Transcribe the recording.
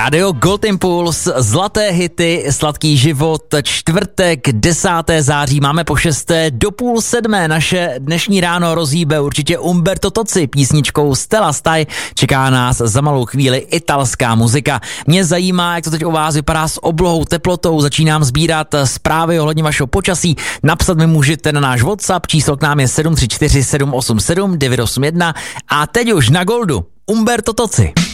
Radio Gold Impuls, zlaté hity, sladký život, čtvrtek, 10. září, máme po 6. do 6:30. Naše dnešní ráno rozhýbe určitě Umberto Tozzi písničkou Stella Stai. Čeká nás za malou chvíli italská muzika. Mě zajímá, jak to teď u vás vypadá s oblohou, teplotou. Začínám sbírat zprávy ohledně vašeho počasí. Napsat mi můžete na náš WhatsApp, číslo k nám je 734 787 981 a teď už na Goldu Umberto Tozzi.